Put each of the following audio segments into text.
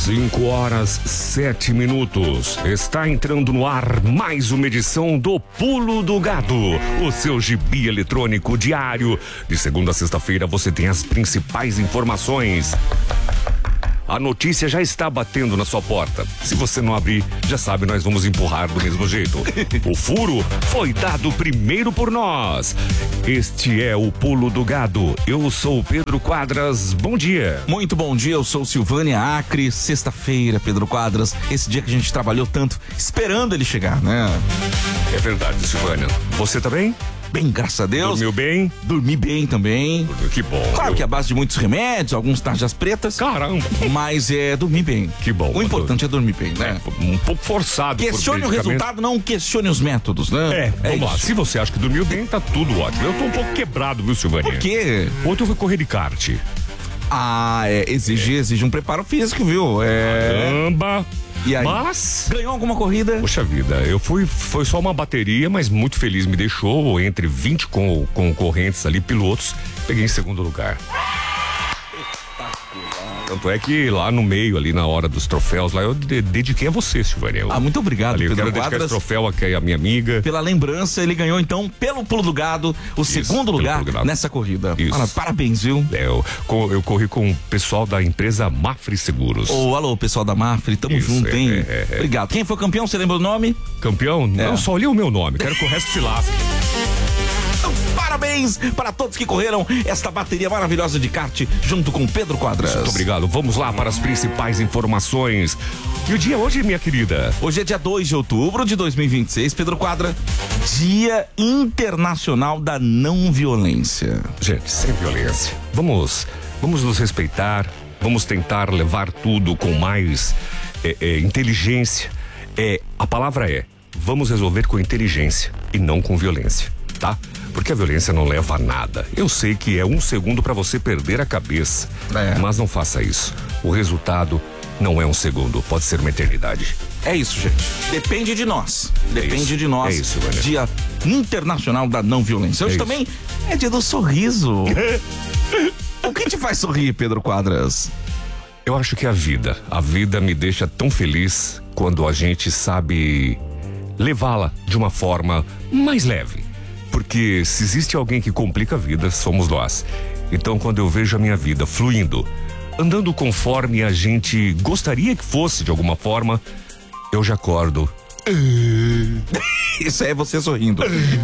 5h07. Está entrando no ar mais uma edição do Pulo do Gado, o seu gibi eletrônico diário. De segunda a sexta-feira você tem as principais informações. A notícia já está batendo na sua porta. Se você não abrir, já sabe, nós vamos empurrar do mesmo jeito. O furo foi dado primeiro por nós. Este é o Pulo do Gado. Eu sou o Pedro Quadras. Bom dia. Muito bom dia, eu sou Silvânia Acre. Sexta-feira, Pedro Quadras. Esse dia que a gente trabalhou tanto, esperando ele chegar, né? É verdade, Silvânia. Você tá bem? Bem, graças a Deus. Dormiu bem? Dormi bem também. Que bom. Claro que é a base de muitos remédios, alguns tarjas pretas. Caramba. Mas dormir bem. Que bom. O importante é dormir bem, né? Um pouco forçado. Questione o resultado, não questione os métodos, né? Vamos lá. Se você acha que dormiu bem, tá tudo ótimo. Eu tô um pouco quebrado, viu, Silvânia? Por quê? Ontem eu fui correr de kart. Exige um preparo físico, viu? Caramba. E aí? Mas ganhou alguma corrida? Poxa vida, foi só uma bateria, mas muito feliz, me deixou entre 20 concorrentes ali, pilotos, peguei em segundo lugar. Tanto é que lá no meio, ali na hora dos troféus, lá eu dediquei a você, Silvânia. Muito obrigado, Pedro. Eu quero Quadras, dedicar esse troféu aqui à minha amiga. Pela lembrança, ele ganhou então, pelo Pulo do Gado, o segundo lugar nessa corrida. Parabéns, viu? Eu corri com o pessoal da empresa Mafre Seguros. Alô, pessoal da Mafre, tamo junto, hein? Obrigado. Quem foi campeão, você lembra o nome? Campeão? Não, só olhei o meu nome, quero que o resto se lasque. Parabéns para todos que correram esta bateria maravilhosa de kart junto com Pedro Quadras. Muito obrigado. Vamos lá para as principais informações. E o dia hoje, minha querida? Hoje é dia 2 de outubro de 2026, Pedro Quadra, Dia Internacional da Não Violência. Gente, sem violência. Vamos nos respeitar, vamos tentar levar tudo com mais inteligência. A palavra vamos resolver com inteligência e não com violência, tá? Porque a violência não leva a nada. Eu sei que é 1 segundo para você perder a cabeça, mas não faça isso. O resultado não é 1 segundo, pode ser uma eternidade. É isso, gente. Depende de nós. Depende de nós. É isso, Vânia. Dia Internacional da Não Violência. Hoje também é dia do sorriso. O que te faz sorrir, Pedro Quadras? Eu acho que a vida me deixa tão feliz quando a gente sabe levá-la de uma forma mais leve. Porque se existe alguém que complica a vida, somos nós. Então, quando eu vejo a minha vida fluindo, andando conforme a gente gostaria que fosse de alguma forma, eu já acordo. Isso é você sorrindo.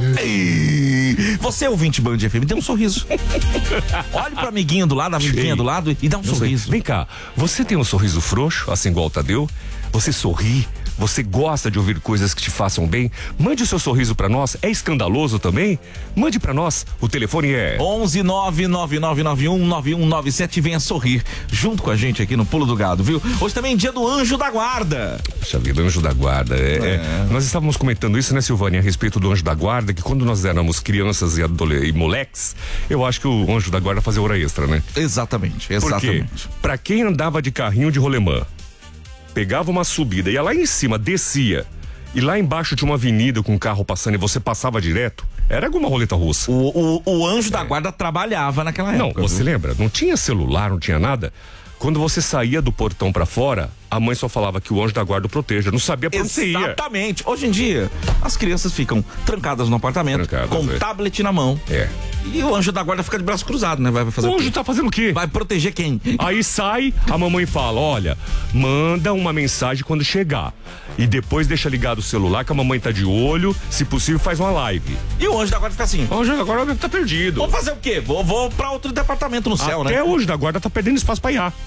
Você, ouvinte Band FM, dê um sorriso. Olhe pro amiguinho do lado, a amiguinha do lado e dá um sorriso. Vem cá, você tem um sorriso frouxo, assim igual o Tadeu? Você sorri? Você gosta de ouvir coisas que te façam bem? Mande o seu sorriso pra nós. É escandaloso também? Mande pra nós. O telefone é 11-99991-9197. Venha sorrir junto com a gente aqui no Pulo do Gado, viu? Hoje também é dia do Anjo da Guarda. Poxa vida, Anjo da Guarda. Nós estávamos comentando isso, né, Silvânia, a respeito do Anjo da Guarda, que quando nós éramos crianças e moleques, eu acho que o Anjo da Guarda fazia hora extra, né? Exatamente. Porque, pra quem andava de carrinho de rolemã, pegava uma subida, ia lá em cima, descia, e lá embaixo tinha uma avenida com um carro passando e você passava direto, era alguma roleta russa. O Anjo da Guarda trabalhava naquela época. Não, você lembra? Não tinha celular, não tinha nada. Quando você saía do portão pra fora, a mãe só falava que o Anjo da Guarda o proteja, não sabia pra onde você ia. Exatamente. Hoje em dia, as crianças ficam trancadas no apartamento, com tablet na mão. E o Anjo da Guarda fica de braço cruzado, né? Vai fazer o anjo tá fazendo o quê? Vai proteger quem? Aí sai, a mamãe fala, olha, manda uma mensagem quando chegar. E depois deixa ligado o celular, que a mamãe tá de olho, se possível faz uma live. E o Anjo da Guarda fica assim. O Anjo da Guarda tá perdido. Vou fazer o quê? Vou pra outro departamento no céu, né? Até o Anjo da Guarda tá perdendo espaço pra ir.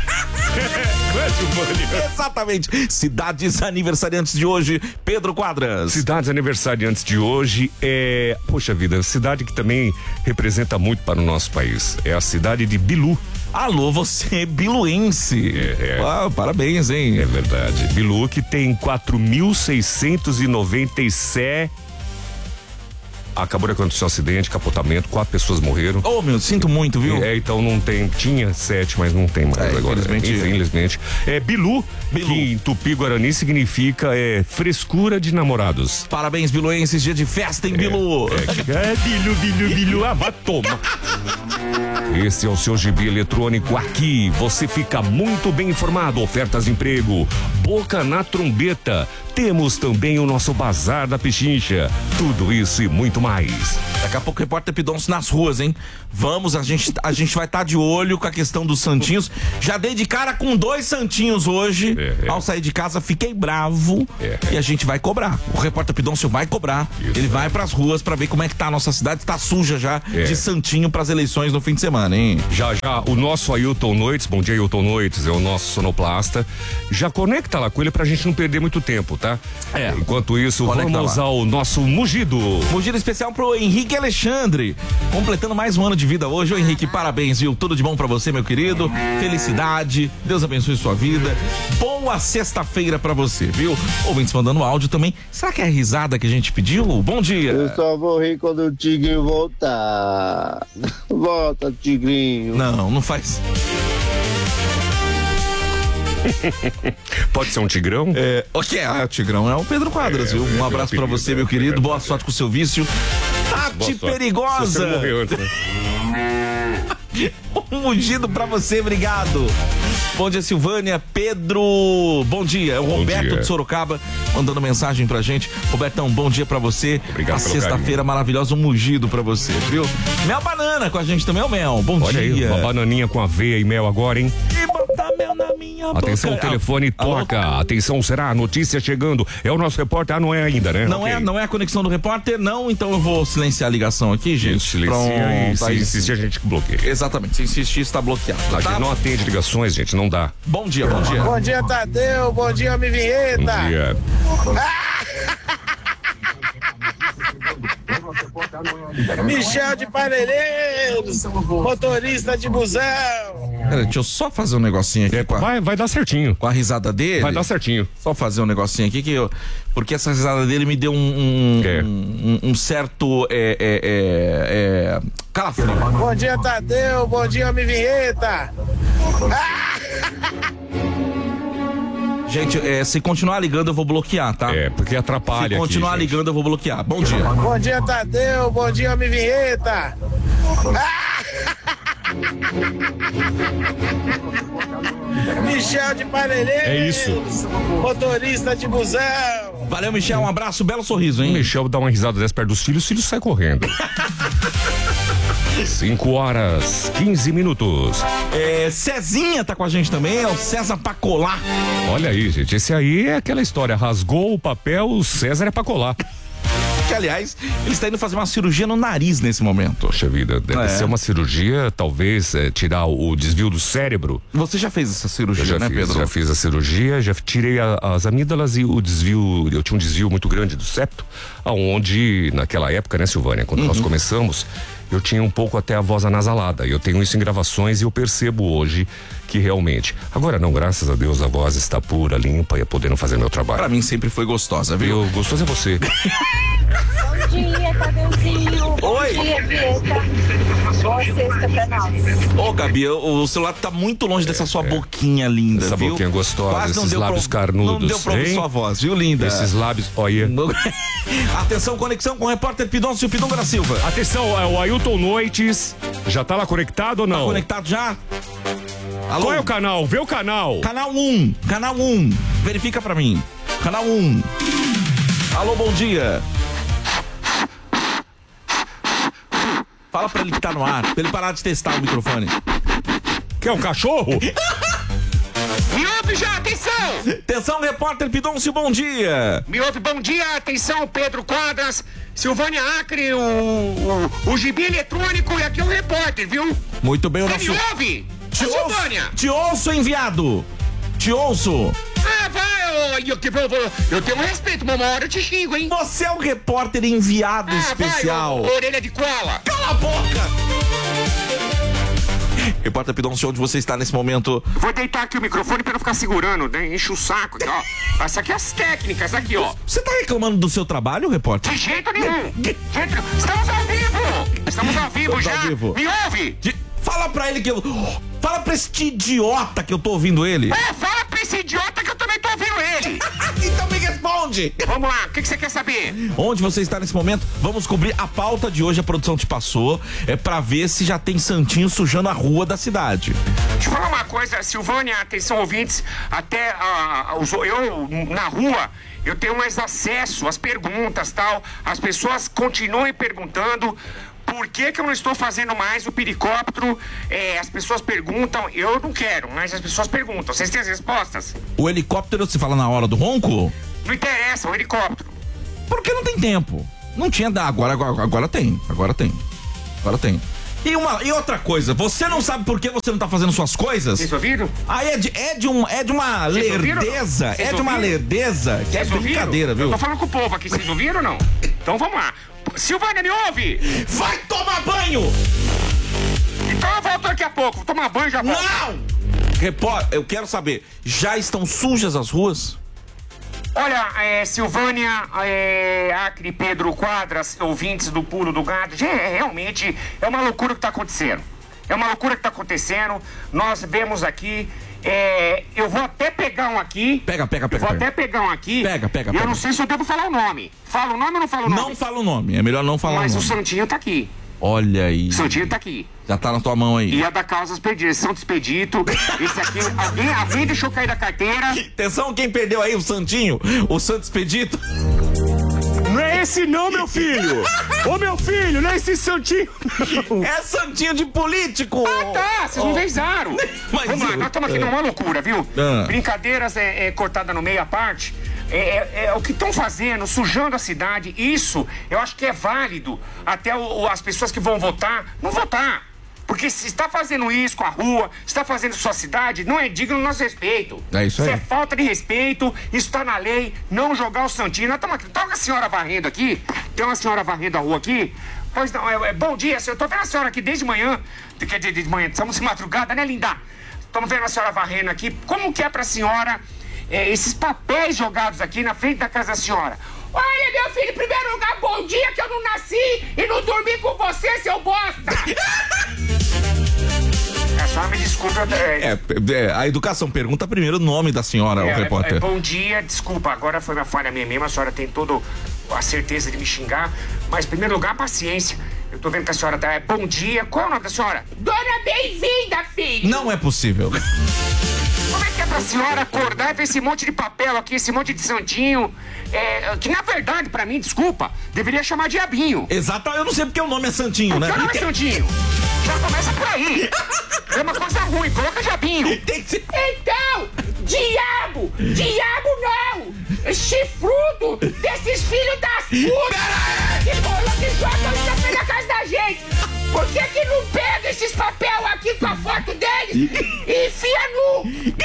Exatamente. Cidades aniversariantes de hoje, Pedro Quadras. Cidades aniversariantes de hoje poxa vida, cidade que também representa muito para o nosso país. É a cidade de Bilu. Alô, você biluense. Parabéns, hein? É verdade. Bilu que tem 4.697 acabou de acontecer um acidente, capotamento, 4 pessoas morreram. Oh, meu, sinto muito, viu? Então não tem, tinha 7, mas não tem mais agora. Infelizmente. Bilu, que em Tupi-Guarani significa frescura de namorados. Parabéns, biluenses, dia de festa, hein, Bilu? Bilu, vai tomar. Esse é o seu gibi eletrônico. Aqui você fica muito bem informado. Ofertas de emprego, boca na trombeta. Temos também o nosso Bazar da Pichincha. Tudo isso e muito mais. Daqui a pouco o repórter Pidoncio nas ruas, hein? Vamos, a gente vai estar de olho com a questão dos santinhos. Já dei de cara com 2 santinhos hoje. Ao sair de casa, fiquei bravo. E a gente vai cobrar. O repórter Pidoncio vai cobrar. Isso, ele vai pras ruas pra ver como é que tá a nossa cidade. Tá suja já de santinho pras eleições no fim de semana, hein? Já, o nosso Ailton Noites, bom dia, Ailton Noites, é o nosso sonoplasta. Já conecta lá com ele pra gente não perder muito tempo, tá? Enquanto isso, vamos ao nosso mugido. Mugido especial pro Henrique Alexandre, completando mais um ano de vida hoje. Ô Henrique, parabéns, viu? Tudo de bom pra você, meu querido. Felicidade, Deus abençoe sua vida. Boa sexta-feira pra você, viu? Ouvintes mandando áudio também. Será que é a risada que a gente pediu? Bom dia. Eu só vou rir quando o Tigrinho voltar. Volta, Tigrinho. Não faz. Pode ser um tigrão? O tigrão é o Pedro Quadras, viu? Um abraço pra você, meu querido. Boa sorte com o seu vício. Tati Perigosa. Você morreu antes, né? Um mugido pra você, obrigado. Bom dia, Silvânia. Pedro, bom dia. É o Roberto de Sorocaba mandando mensagem pra gente. Robertão, bom dia pra você. Obrigado. A sexta-feira maravilhosa, um mugido pra você, viu? Mel Banana com a gente também, Mel. Bom dia. Aí, uma bananinha com aveia e mel agora, hein? E botar mel na minha boca. Atenção, o telefone toca. Alô? Atenção, será a notícia chegando. É o nosso repórter. Não é ainda, né? Não é a conexão do repórter, não. Então eu vou silenciar a ligação aqui, gente. Silencia e se insistir a gente bloqueia. Exatamente, se insistir está bloqueado. A gente não atende ligações, gente, não dá. Bom dia, bom dia. Bom dia, Tadeu. Bom dia, Homem Vinheta. Bom dia. Michel de Parelheiros, motorista de busão. Pera, deixa eu só fazer um negocinho aqui. Vai dar certinho. Com a risada dele? Vai dar certinho. Só fazer um negocinho aqui porque essa risada dele me deu um certo calafrio. Bom dia, Tadeu. Bom dia, Homem Vinheta. Gente, se continuar ligando eu vou bloquear, tá? Porque atrapalha. Se continuar aqui, ligando eu vou bloquear. Bom dia. Bom dia, Tadeu. Bom dia, Homem Vinheta. Michel de Parelheiros. É isso. Motorista de busão. Valeu, Michel. Um abraço, belo sorriso, hein? O Michel dá uma risada dessa perto dos filhos, os filhos saem correndo. 5h15. Cezinha tá com a gente também, é o César Pacolar. Olha aí, gente, esse aí é aquela história, rasgou o papel, o César é pra colar. Que, aliás, ele está indo fazer uma cirurgia no nariz nesse momento. Poxa vida, deve ser uma cirurgia, talvez tirar o desvio do cérebro. Você já fez essa cirurgia, né, Pedro? Já fiz a cirurgia, já tirei as amígdalas e o desvio, eu tinha um desvio muito grande do septo, aonde, naquela época, né, Silvânia, quando nós começamos, eu tinha um pouco até a voz anasalada. Eu tenho isso em gravações e eu percebo hoje que realmente. Agora não, graças a Deus, a voz está pura, limpa e eu podendo fazer meu trabalho. Pra mim sempre foi gostosa, viu? Gostoso é você. Bom dia, Tadeuzinho. Oi. Bom dia, Vieta. Boa sexta pra nós. Ô, Gabi, o celular tá muito longe dessa sua boquinha linda, essa viu? Boquinha gostosa, quase esses lábios carnudos. Não deu pra ouvir sua voz, viu, linda? Esses lábios, olha. Atenção, conexão com o repórter Pidoncio Pidonga da Silva. Atenção, é o Ailton Noites. Já tá lá conectado ou não? Tá conectado já? Alô? Qual é o canal? Vê o canal. Canal 1. Verifica pra mim. Canal 1. Alô, bom dia. Fala pra ele que tá no ar, pra ele parar de testar o microfone. Quer um cachorro? Me ouve já, atenção! Atenção, repórter Pidoncio, bom dia! Me ouve, bom dia, atenção, Pedro Quadras, Silvânia Acre, o gibi eletrônico e aqui é o repórter, viu? Muito bem, o nosso... me ouve? Silvânia! Te ouço, enviado! Te ouço! Ah, vai, eu tenho um respeito, uma hora eu te xingo, hein? Você é o repórter enviado especial! Vai, orelha de cola! Cala a boca! Repórter Pidoncio, onde você está nesse momento? Vou deitar aqui o microfone pra não ficar segurando, né? Enche o saco, ó. Essa aqui é as técnicas, aqui, ó. Você tá reclamando do seu trabalho, repórter? De jeito nenhum. Estamos ao vivo. Estamos ao vivo já. Me ouve. Fala pra ele que eu... Fala pra este idiota que eu tô ouvindo ele. Fala pra esse idiota que eu também tô ouvindo ele. Então me responde. Vamos lá, o que você quer saber? Onde você está nesse momento? Vamos cobrir a pauta de hoje, a produção te passou, pra ver se já tem santinho sujando a rua da cidade. Deixa eu falar uma coisa, Silvânia, atenção ouvintes, até eu na rua, eu tenho mais acesso às perguntas, tal, as pessoas continuem perguntando. Por que eu não estou fazendo mais o pericóptero? As pessoas perguntam, eu não quero, mas as pessoas perguntam. Vocês têm as respostas? O helicóptero se fala na hora do ronco? Não interessa, o helicóptero. Porque não tem tempo. Não tinha, agora tem. Agora tem. E outra coisa, você não sabe por que você não tá fazendo suas coisas? Vocês ouviram? Aí é de uma lerdeza, que é brincadeira, viu? Eu tô falando com o povo aqui, vocês ouviram ou não? Então vamos lá. Silvânia, me ouve? Vai tomar banho! Então eu volto daqui a pouco, vou tomar banho e já volto. Não! Repórter, eu quero saber, já estão sujas as ruas? Olha, Silvânia, Acre, Pedro Quadras, ouvintes do Pulo do Gado, realmente é uma loucura o que está acontecendo. Nós vemos aqui, eu vou até pegar um aqui. Pega. Vou até pegar um aqui. Pega. Eu não sei se eu devo falar o nome. Fala o nome ou não falo o nome? Não fala o nome, é melhor não falar o nome. Mas o Santinho tá aqui. Olha aí. O Santinho tá aqui. Já tá na tua mão aí. E a da Causas Perdidas, Santo Expedito. Esse aqui, alguém deixou cair da carteira. Atenção, quem perdeu aí o Santinho, o Santo Expedito. Não é esse não, meu filho! Ô, meu filho, não é esse Santinho! É Santinho de político! Ah, tá! Vocês não vezaram! Vamos lá, nós estamos aqui numa loucura, viu? Brincadeiras cortada no meio à parte. O que estão fazendo, sujando a cidade, isso eu acho que é válido até as pessoas que vão votar, não votar. Porque se está fazendo isso com a rua, está fazendo sua cidade, não é digno do nosso respeito. É isso aí. Isso é falta de respeito, isso está na lei, não jogar o Santinho. Nós estamos aqui, tá uma senhora varrendo aqui, tem uma senhora varrendo a rua aqui. Pois não, bom dia, eu tô vendo a senhora aqui desde manhã, de manhã, estamos de madrugada, né, linda? Estamos vendo a senhora varrendo aqui, como que é pra senhora esses papéis jogados aqui na frente da casa da senhora? Olha, meu filho, em primeiro lugar, bom dia, que eu não nasci e não dormi com você, seu bosta! A senhora me desculpa. A educação pergunta primeiro o nome da senhora, o repórter. Bom dia, desculpa, agora foi uma falha minha mesmo, a senhora tem toda a certeza de me xingar, mas em primeiro lugar, paciência. Eu tô vendo que a senhora tá. Bom dia, qual é o nome da senhora? Dona Bem-vinda, filho! Não é possível. Como é que é pra senhora acordar e ver esse monte de papel aqui, esse monte de santinho? Que na verdade, pra mim, desculpa, deveria chamar Diabinho. Exato, eu não sei porque o nome é Santinho, né? Que nome é Santinho? Já começa por aí. É uma coisa ruim, coloca Diabinho. Então, diabo! Diabo não! Chifrudo desses filhos das putas! Que jogam isso na casa da gente! Por que não pega esses papel aqui com a foto deles e enfia nu?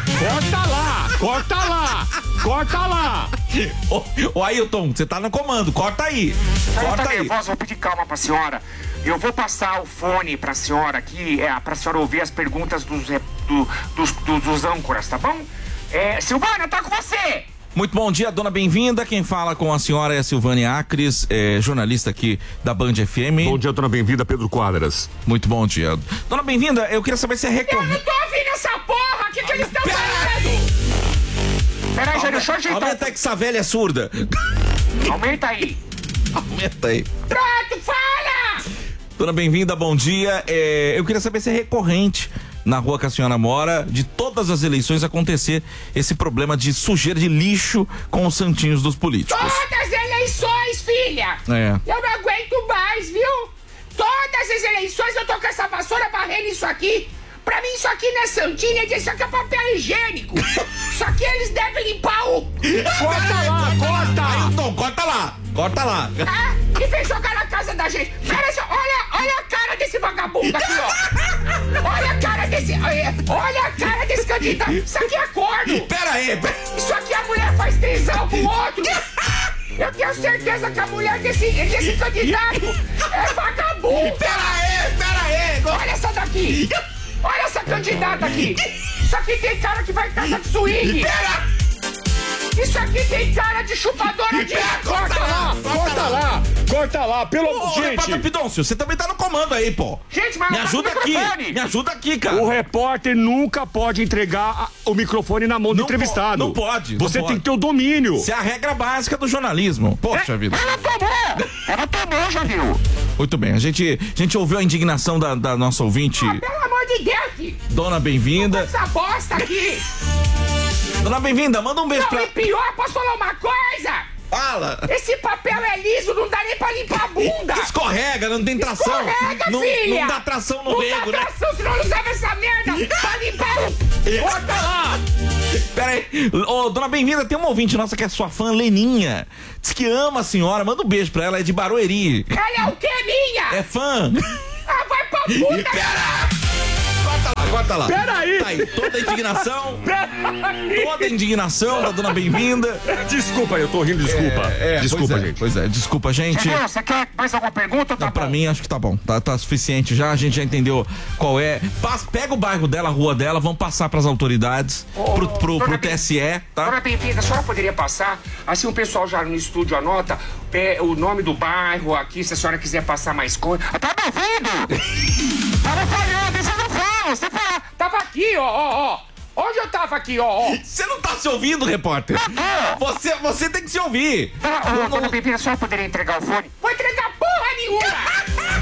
Corta lá! Ô Ailton, você tá no comando, corta aí! Corta aí! Vou pedir calma pra senhora. Eu vou passar o fone pra senhora aqui, pra senhora ouvir as perguntas dos âncoras, tá bom? Silvânia, tá com você! Muito bom dia, dona Bem-vinda. Quem fala com a senhora é a Silvânia Acres, jornalista aqui da Band FM. Bom dia, dona Bem-vinda, Pedro Quadras. Muito bom dia. Dona Bem-vinda, eu queria saber se é Eu não tô ouvindo essa porra! O que eles estão falando? Peraí, Jair, deixa eu ajeitar. Aumenta aí que essa velha é surda. Aumenta aí. Aumenta aí. Pronto, fala! Dona Bem-vinda, bom dia. Eu queria saber se é recorrente na rua que a senhora mora, de todas as eleições acontecer esse problema de sujeira de lixo com os santinhos dos políticos. Todas as eleições, filha! Eu não aguento mais, viu? Todas as eleições eu tô com essa vassoura varrendo isso aqui. Pra mim isso aqui não é santinho, isso aqui é papel higiênico. Isso aqui eles devem limpar o... Corta lá, corta! Então, corta lá. E vem jogar na casa da gente. Pera só, olha a cara desse vagabundo aqui, ó. Olha a cara desse candidato. Isso aqui é corno. Pera aí. Isso aqui a mulher faz tesão com o outro. Eu tenho certeza que a mulher desse candidato é vagabundo. Pera aí. Olha essa daqui! Olha essa candidata aqui! Isso aqui tem cara que vai em casa de swing! Pera! Isso aqui tem cara de chupadora de... Corta lá, pelo amor de Repórter Pidoncio, você também tá no comando aí, pô. Gente, mas Me não tá ajuda com aqui, microfone. me ajuda aqui, cara. O repórter nunca pode entregar o microfone na mão do entrevistado. Não pode. Você tem que ter o domínio. Isso é a regra básica do jornalismo. Poxa vida. Ela tomou, já viu? Muito bem, a gente ouviu a indignação da nossa ouvinte. Pelo amor de Deus! Dona Bem-vinda. Essa bosta aqui! Dona Bem-vinda, manda um beijo Não, pra... e pior, posso falar uma coisa? Fala! Esse papel é liso, não dá nem pra limpar a bunda! Escorrega, não tem tração. Escorrega, não, filha! não dá tração no não rego, dá né? tração, senão não usava essa merda pra limpar o... Bota lá! Pera aí. Ô, Dona Bem-vinda, tem uma ouvinte nossa que é sua fã, Leninha. Diz que ama a senhora, manda um beijo pra ela, é de Barueri. Ela é o que, minha? É fã. Ah, vai pra puta! Pera! Corta lá. Peraí. Tá aí, toda a indignação. Toda a indignação da Dona Bem-vinda. Desculpa, eu tô rindo, desculpa. Desculpa, pois gente. Pois é, desculpa, gente. Entendeu? Você quer mais alguma pergunta? Tá Não, pra bom. mim acho que tá bom, tá suficiente já, a gente já entendeu qual é. Pega o bairro dela, a rua dela, vamos passar pras autoridades, pro Dona TSE, tá? Dona Bem-vinda, a senhora poderia passar? Assim o pessoal já no estúdio anota o nome do bairro aqui, se a senhora quiser passar mais coisa. Tá me ouvindo? Tava falhando, você não fala, você fala. Tava aqui, ó. Onde eu tava aqui, ó? Você não tá se ouvindo, repórter? Você tem que se ouvir. Dona Bem-vinda, a senhora poderia entregar o fone? Vou entregar porra nenhuma!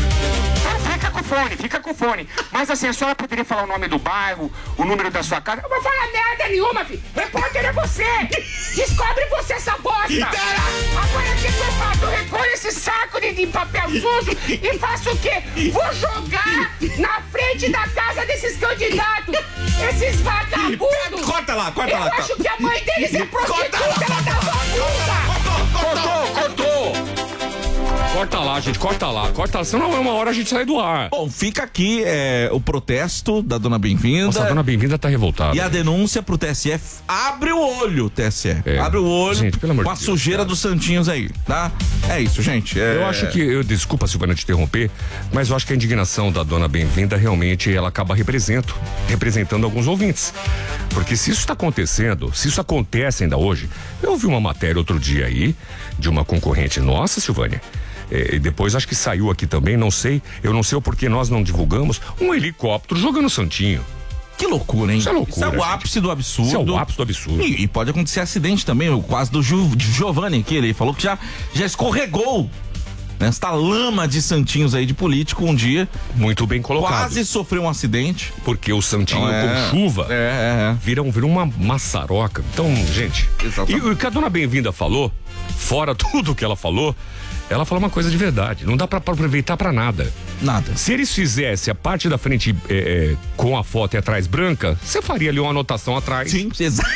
Fica com o fone. Mas assim, a senhora poderia falar o nome do bairro, o número da sua casa? Eu não vou falar merda nenhuma, filho. Repórter é você. Descobre você essa bosta. Agora o que eu faço? Eu recolho esse saco de papel sujo e faço o quê? Vou jogar na frente da casa desses candidatos. Esses vagabundos. Corta lá. Eu acho que a mãe deles é prostituta, ela tá vagabunda. Cortou! Corta lá, gente, corta lá, senão uma hora a gente sai do ar. Bom, fica aqui o protesto da Dona Bem-vinda. Nossa, a Dona Bem-vinda tá revoltada. E a denúncia pro TSE. Abre o olho, TSE. Abre o olho, gente, pelo amor com a de Deus, sujeira cara. dos santinhos aí, tá? É isso, gente. Eu acho que, desculpa, Silvana, te interromper, mas eu acho que a indignação da Dona Bem-vinda realmente ela acaba representando alguns ouvintes. Porque se isso está acontecendo, se isso acontece ainda hoje, eu ouvi uma matéria outro dia aí de uma concorrente nossa, Silvânia. E depois acho que saiu aqui também, eu não sei o porquê nós não divulgamos, um helicóptero jogando santinho. Que loucura, hein? Isso é loucura, Isso é o gente. ápice do absurdo. Isso é o ápice do absurdo. E pode acontecer acidente também, o caso do Giovanni, que ele falou que já escorregou nesta lama de santinhos aí de político um dia. Muito bem colocado. Quase sofreu um acidente. Porque o santinho com chuva vira uma maçaroca. Então, gente, Exatamente. e o que a Dona Bem-vinda falou, fora tudo que ela falou uma coisa de verdade. Não dá pra aproveitar pra nada. Nada. Se eles fizessem a parte da frente com a foto e atrás branca, você faria ali uma anotação atrás. Sim,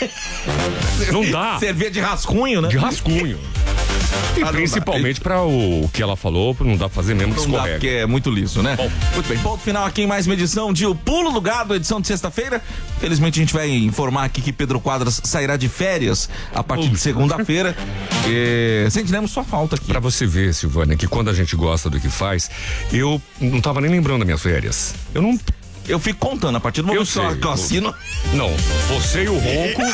Não dá. Servia de rascunho, né? De rascunho. E principalmente para o que ela falou, não dá pra fazer mesmo que Não dá, escorrega. porque é muito liso, né? Bom. Muito bem, ponto final aqui em mais uma edição de O Pulo do Gado, edição de sexta-feira. Felizmente a gente vai informar aqui que Pedro Quadras sairá de férias a partir de segunda-feira. Sentiremos sua falta aqui. Pra você ver, Silvânia, que quando a gente gosta do que faz, eu não tava nem lembrando das minhas férias. Eu fico contando a partir do momento que eu assino. Não, você e o Ronco.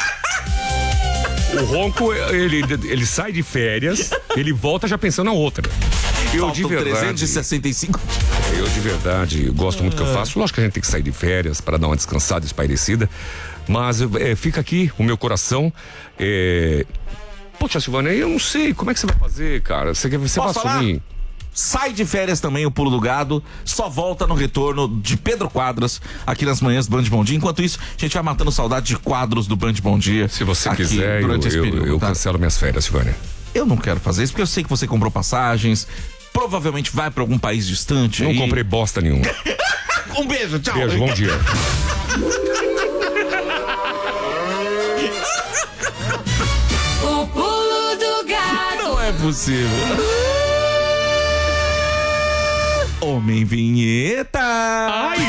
O Ronco, ele sai de férias, ele volta já pensando na outra. Eu de verdade. 365. Eu de verdade gosto muito do que eu faço. Lógico que a gente tem que sair de férias para dar uma descansada, espairecida. Mas fica aqui o meu coração. Poxa, Silvana, eu não sei como é que você vai fazer, cara. Você vai assumir. Sai de férias também o Pulo do Gado, só volta no retorno de Pedro Quadras aqui nas manhãs do Band Bom Dia. Enquanto isso, a gente vai matando saudade de quadros do Band Bom Dia. Se você aqui quiser, durante esse período, eu tá? cancelo minhas férias, Silvânia. Eu não quero fazer isso porque eu sei que você comprou passagens, provavelmente vai pra algum país distante. Não aí. comprei bosta nenhuma. Um beijo, tchau. Beijo, bom dia. O Pulo do Gado. Não é possível. Homem Vinheta. Ai!